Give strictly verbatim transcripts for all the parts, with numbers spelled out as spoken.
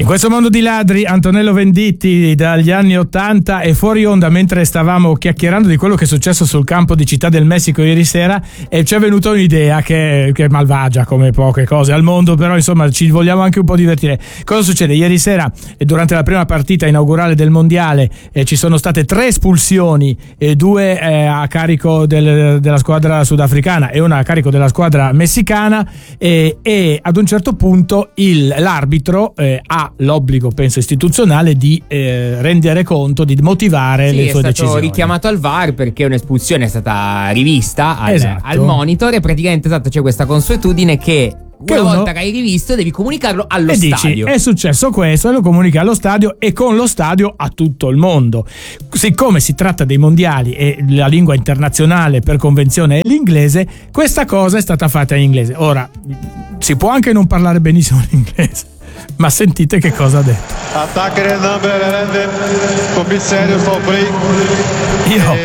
In questo mondo di ladri, Antonello Venditti dagli anni ottanta è fuori onda mentre stavamo chiacchierando di quello che è successo sul campo di Città del Messico ieri sera, e ci è venuta un'idea che, che è malvagia come poche cose al mondo, però insomma ci vogliamo anche un po' divertire. Cosa succede? Ieri sera, durante la prima partita inaugurale del mondiale, eh, ci sono state tre espulsioni, eh, due eh, a carico del, della squadra sudafricana e una a carico della squadra messicana, eh, e ad un certo punto il, l'arbitro eh, ha l'obbligo, penso istituzionale, di eh, rendere conto, di motivare sì, le sue decisioni. È stato richiamato al V A R perché un'espulsione è stata rivista al, esatto. al monitor, e praticamente esatto c'è questa consuetudine che Che una uno, volta che hai rivisto devi comunicarlo allo e stadio. Dici, è successo questo, e lo comunichi allo stadio, e con lo stadio a tutto il mondo. Siccome si tratta dei mondiali e la lingua internazionale per convenzione è l'inglese, questa cosa è stata fatta in inglese. Ora, si può anche non parlare benissimo l'inglese, ma sentite che cosa ha detto. Attacca nel number commissario Fabri. Io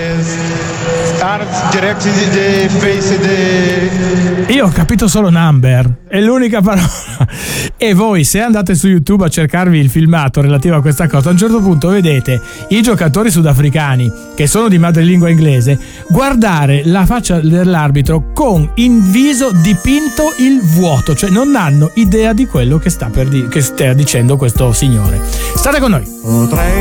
Io ho capito solo number, è l'unica parola. E voi, se andate su YouTube a cercarvi il filmato relativo a questa cosa, a un certo punto vedete i giocatori sudafricani che sono di madrelingua inglese guardare la faccia dell'arbitro con in viso dipinto il vuoto, cioè non hanno idea di quello che sta per di- che sta dicendo questo signore. State con noi.